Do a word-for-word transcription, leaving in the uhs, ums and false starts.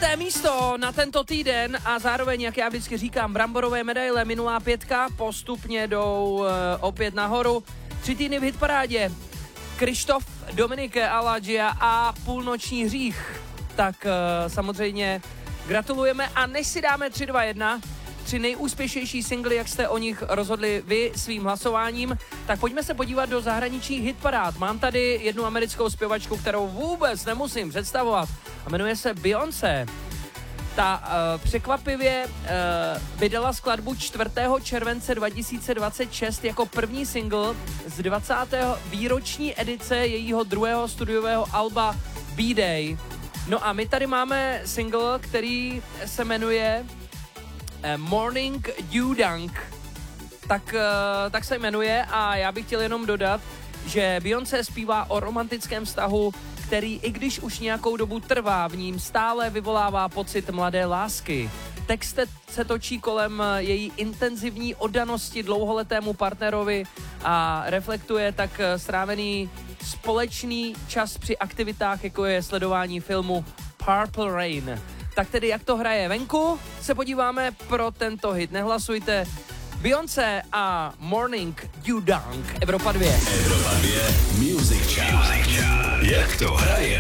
Páté místo na tento týden a zároveň, jak já vždycky říkám, bramborové medaile, minulá pětka, postupně jdou uh, opět nahoru. Tři týdny v hitparádě. Krištof, Dominike Alagia a Půlnoční hřích. Tak uh, samozřejmě gratulujeme a než si dáme tři, dva, jedna, tři nejúspěšnější singly, jak jste o nich rozhodli vy svým hlasováním, tak pojďme se podívat do zahraničních hitparád. Mám tady jednu americkou zpěvačku, kterou vůbec nemusím představovat a jmenuje se Beyoncé. Ta uh, překvapivě uh, vydala skladbu čtvrtého července dva tisíce dvacet šest jako první single z dvacáté výroční edice jejího druhého studiového alba B-Day. No a my tady máme single, který se jmenuje uh, Morning Dew Dunk. Tak, uh, tak se jmenuje a já bych chtěl jenom dodat, že Beyoncé zpívá o romantickém vztahu, který i když už nějakou dobu trvá, v ním stále vyvolává pocit mladé lásky. Text se točí kolem její intenzivní oddanosti dlouholetému partnerovi a reflektuje tak strávený společný čas při aktivitách, jako je sledování filmu Purple Rain. Tak tedy, jak to hraje venku, se podíváme pro tento hit. Nehlasujte. Beyoncé a Morning Dew Dunk. Evropa dva. Evropa dva Music Chart. Jak to hraje